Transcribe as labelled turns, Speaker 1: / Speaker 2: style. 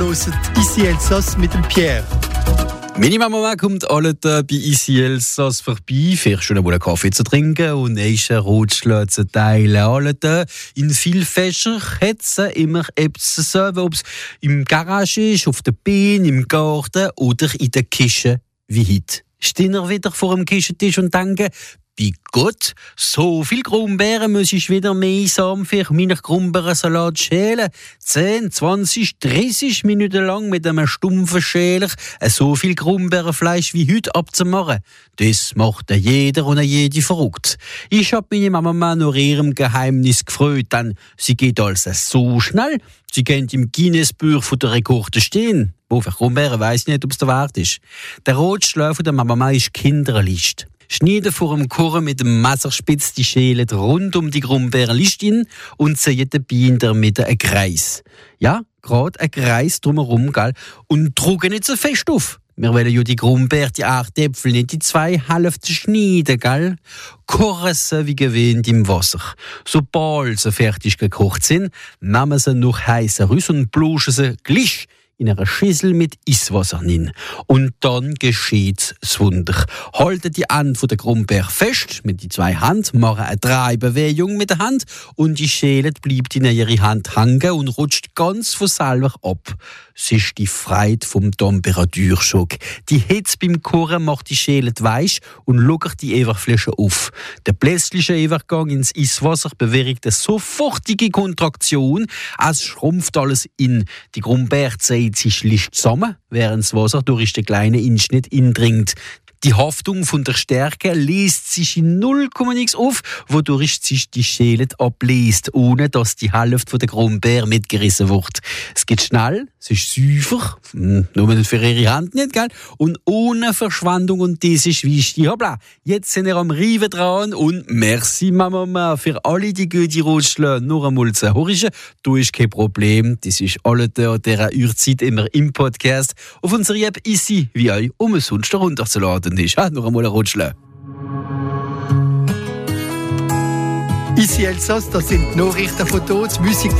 Speaker 1: hört «Ici Elsass» mit dem Pierre.
Speaker 2: Meine Mama kommt alle bei «Ici Elsass» vorbei, fährst schon einmal einen Kaffee zu trinken und einen Rotschlag zu teilen. Alle da in viel Fächer hat sie immer etwas zu sagen, ob es im Garage ist, auf der Bühne, im Garten oder in der Küche wie heute. Stehen wir wieder vor dem Küchentisch und denken, bei Gott, so viel Grumbeeren muss ich wieder mühsam für meinen Grumbeerensalat schälen. 10, 20, 30 Minuten lang mit einem stumpfen Schäler so viel Grumbeerenfleisch wie heute abzumachen. Das macht jeder und jede verrückt. Ich hab meine Mama nach ihrem Geheimnis gefreut, denn sie geht also so schnell, sie kennt im Guinness-Buch der Rekorde stehen. Für Grumbeeren weiss ich nicht, ob es der Wert ist. Der Rotschlag von der Mama ist Kinderlist. Schneiden vor dem Kochen mit dem Messerspitz die Schäle rund um die Grumbeerenliste hin und ziehen dabei in der Mitte einen Kreis. Ja, gerade ein Kreis drumherum, gell? Und drücken nicht so fest auf. Wir wollen ja die Grumbeeren, die 8 Äpfel, nicht die 2 Hälften schneiden, gell? Kochen sie wie gewöhnt im Wasser. Sobald sie fertig gekocht sind, nehmen sie noch heißer raus und bluschen sie gleich in einer Schüssel mit Eiswasser hin. Und dann geschieht das Wunder. Halten die Hand von der Grumbeer fest mit den 2 Händen, machen eine Drehbewegung mit der Hand und die Schäle bleibt in ihre Hand hängen und rutscht ganz von selber ab. Es ist die Freude vom Temperaturschock. Die Hitze beim Kochen macht die Schäle weich und lockert die Ewerfläche auf. Der plötzliche Übergang ins Eiswasser bewirkt eine sofortige Kontraktion. Es schrumpft alles in. Die Grumbeer zieht sich schlicht zusammen, während das Wasser durch den kleinen Einschnitt indringt. Die Haftung von der Stärke löst sich in 0, nichts auf, wodurch sich die Schäle ablöst, ohne dass die Hälfte der Grumbeer mitgerissen wird. Es geht schnell, es ist sauber, nur für ihre Hand nicht, gell? Und ohne Verschwendung, und das ist wichtig. Hoppla, jetzt sind wir am Reiben dran und merci Mama für alle die guten Ratschläge noch einmal zu hören. Du ist kein Problem, das ist alle da dieser Uhrzeit immer im Podcast auf unserer App «Ici» wie euch umsonst herunterzuladen. Ist. Noch einmal ein Rutschle.
Speaker 1: «Ici Elsass», das sind die Nachrichten von dort, Musik